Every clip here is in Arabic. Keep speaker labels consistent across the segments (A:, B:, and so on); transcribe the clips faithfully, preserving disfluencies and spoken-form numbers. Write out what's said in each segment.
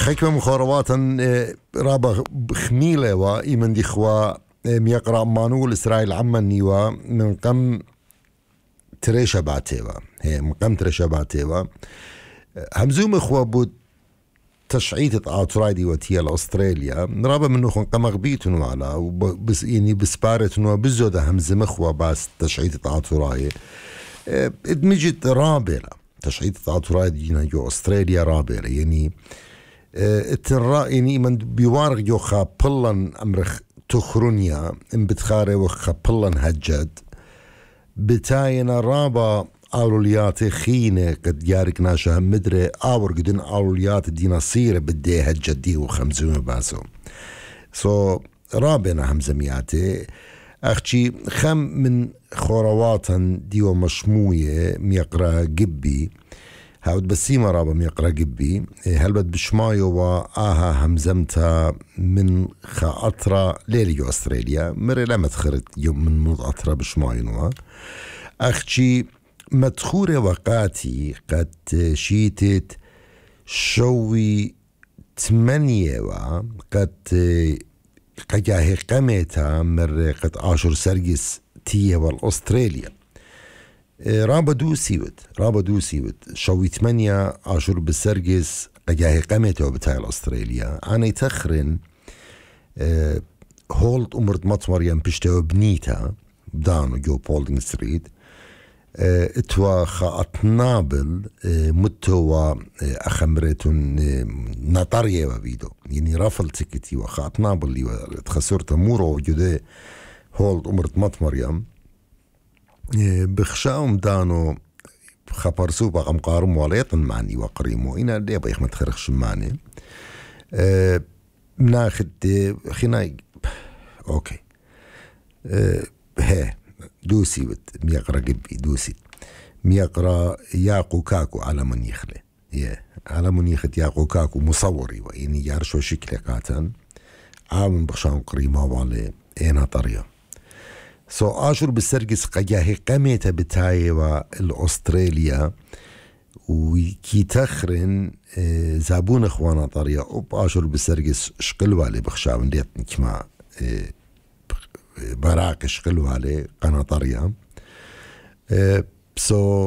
A: حكمة مخارواتا رابا خميلة وإيمن دي خوا ميقرأ مانول إسرائيل عمانيوا من قم تريشا بعتيوا هي من قم تريشا بعتيوا همزوم إخوة بود تشعيطة آترايدي وتيا لأستراليا رابا منو خن قم غبيتن وعلا وبس يعني بسبارتن وبزودة همزم إخوة بس تشعيطة آتراي ادمجت رابلة تشعيطة آترايدي جو أستراليا رابلة يعني الترا يعني من بيوارق جو خابلن أمرخ تخرونيا إن بتخاري وخابلن هجد بتاينا رابا أوليات خينة قد يارك ناشا مدري آور قدن أوليات ديناصير بدي هجد دي وخمزوم باسو سو so, رابنا همزمياتي أختي خم من خورواتا ديو مشموية ميقرا قبي هاود بسيمة رابا ميقرا قبي هلبت بشمايو وآها همزمتا من خاطرة ليليو أستراليا مري لما تخرت يوم من مضاطرة بشمايو أختي مدخورة وقاتي قد شيتت شوي تمانية وقد قجاه قميتا مر قد آشر سرقس تيه والأستراليا رابا دو سيوت رابا دو سيوت شوي تمانية آشر بسرقس قجاه قميتا وبتاع الأستراليا أنا يتخرن أه هولد أمرت مطمر ينبشته وبنيتا بدانو جو بولدينغ ستريت اتوا خاط نابل متوا اخمرتون نطريه وبيدو يعني رافل تيكتي وخاط نابل اللي تخسرت مورو جده هولد امرت مط مريم بخشاهم دانو خبرسو بقى مقارم وليطن معني وقريمو انا اللي يبقى يخمت خرخش معني أه ناخد خينا اوكي أه هي دوسي بت ميقرا قبي دوسي ميقرا ياقو كاكو على من يخلي yeah. على من يخت ياقو كاكو مصوري وإني يارشو شكلي قاتن عامن بخشان قريمة والي اينا طريا سو so, آشور بسرقس قجاهي قميتا بتاعي والأستراليا وكي تخرن اه زابون اخوانا طريا وب آشور بسرقس شقل والي بخشان ديتن كما اه براقش قلوا عليه قناطريا أه سو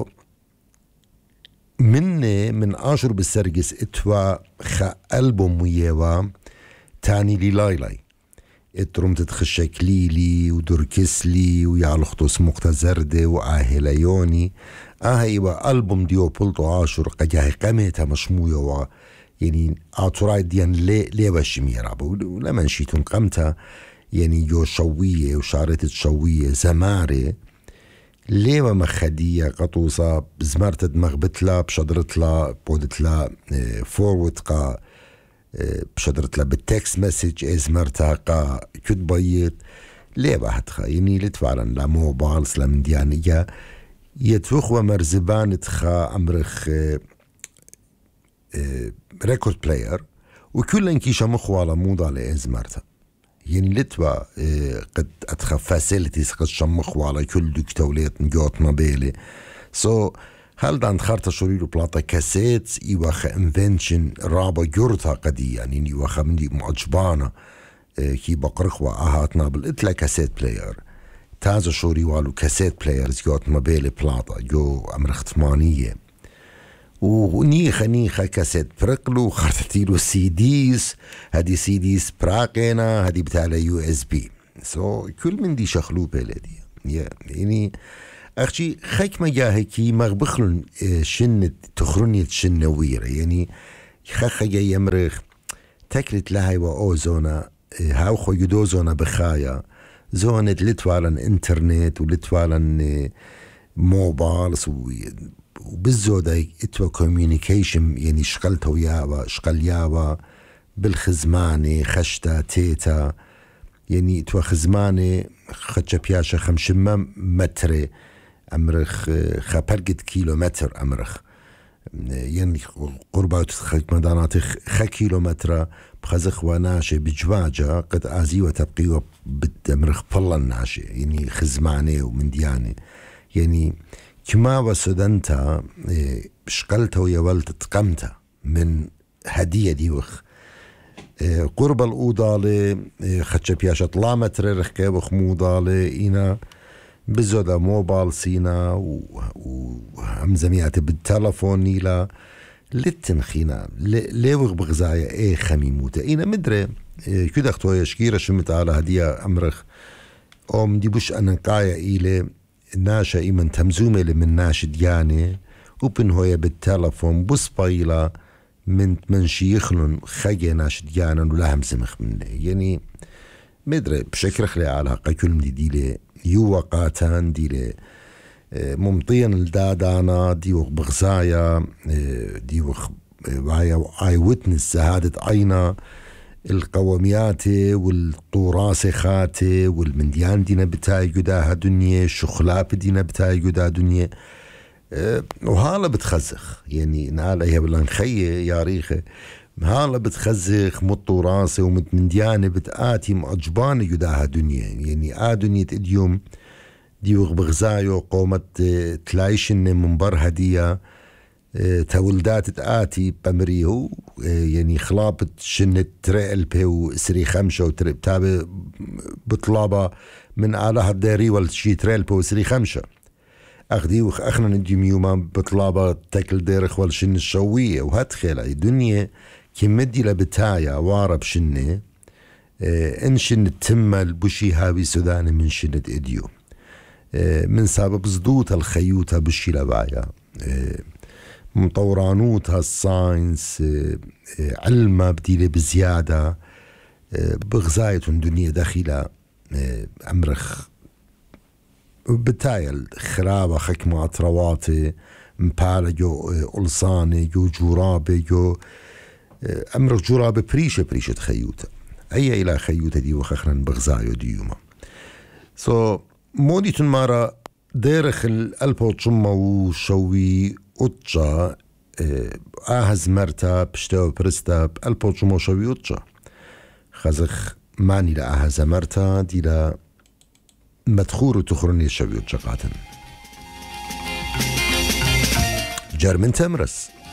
A: مني من آشر بالسرقس اتوا خا ألبوم ويوا تاني لي لايلاي اترم تتخشك ليلي ودركسلي ويعلخطوس مقتزردي وآهليوني آهيوا ألبوم ديو بلطو آشر قجاه قميتا مشموية يعني آتوراي ديان لي لي وشمي رابو ولما نشيتون قمتا يعني جو شوية وشعرت شوية زمارة ليما مخدية قطوصة بزمارة دماغ بتلا بشدرتلا بودتلا فورورد قا بشدرتلا بالتكست مسج ازمارتها قا كتبايت ليما هتخا يعني لتفعلا لا موبايل سلام ديانية يتوخ ومرزبان تخا أمرخ ريكورد بلاير وكل انكيشا مخوالا موضة لازمارتها يعني لتوا قد أتخف فاسيلتيز قد شمخوا على كل دكتولات نجوت نبيلي سو so, هل دان خارطة شريرو بلاطة كاسيت إيواخا انفنشن رابا جورتها قدي يعني إيواخا مندي معجبانا كي بقرخوا أهاتنا بالإتلا كاسيت بلاير تازا شوري والو كاسيت بلايرز جوت نبيلي بلاطة جو أمرخ ثمانية ونيخا نيخا كاسيت برقلو خرطتيلو سي ديز هدي سي ديز براقينا هدي بتاعلا يو اس بي سو so, كل من دي شخلو بلدي يعني أخشي خيك ما جاهكي مغبخلن شنة تخرنية شنة ويرة يعني خخا جاي يمرخ تكرت لهاي وأوزونا هاو خو يدوزونا بخايا زونة لتوالن انترنت ولتوالن موبايل وبالزودة اتوا كوميونيكيشن يعني شقلت وياوا شقل ياوا بالخزماني خشتا تيتا يعني اتوا خزماني خدشا بياشا خمشمة متر أمرخ خبرقت كيلومتر أمرخ يعني قربات خيك مدانات خ كيلومتر بخزخ وناشي بجواجة قد آزي وتبقي بتمرخ بلا ناشي يعني خزماني ومن دياني يعني كما وسدنتا شقلتا ويولت تقمتا من هدية ديوخ قرب الأوضالة خدش بياشة طلامة رخكة وخموضالة إنا بزودا موبال سينا وهمزميات بالتلفون نيلا للتنخينا ليوغ بغزايا ايه خميموتا إنا مدري كده اختوية شكيرة شمت على هدية أمرخ أم دي بوش أننقايا إيلي ناشا إيمن تمزومة من ناش دياني وبن هوية بالتلفون بس بايلا من من شيخن خجي ناش ديانا ولا همزمخ منه يعني مدري بشكل خلي علاقة كل مدي ديلي يو وقاتان ديلي ممطين الدادانا ديوخ بغزايا ديوخ اي ويتنس شهادة عينا القوميات والطوراسخات والمنديان دينا بتاعي قداها دنيا الشخلاب دينا بتاعي قداها دنيا وهالا بتخزخ يعني نالا هي بالانخية يا ريخة هالا بتخزخ مطوراسة ومنديانة بتآتي مأجبانة قداها دنيا يعني آ دنيا اليوم ديوغ بغزايو قومت تلايشن من بر هدية تولدات تآتي بمريهو يعني خلابت شنت تريل بيو سري خمشة وتريب تابي بطلابة من آلها الداري والشي تريل بيو سري خمشة أخدي وخ أخنا نديم يوما بطلابة تاكل ديرخ والشن الشوية وهاتخيل أي دنيا كمدي لبتايا وارب شنة إن شنة تمل بشي هاوي سوداني من شنة إديو من سبب زدوت الخيوطة بشي لبايا مطورانوتها الساينس علمها بديلة بزيادة بغزاية دنيا داخلة أمرخ بتايا الخرابة خكمة رواتي مبالا جو ألصاني جو جورابي جو أمرخ جورابي بريشة بريشة خيوطة أي إلى خيوطة دي وخخنا بغزايو ديوما سو so, مودي تنمارا ديرخ الألبو تشمة وشوي أتشا آهز مرتا بشتاو برستا ألبو تشمة وشوي أتشا خزخ ماني لآهز مرتا دي لا مدخور وتخرني الشوي أتشا قاتن جرمن تمرس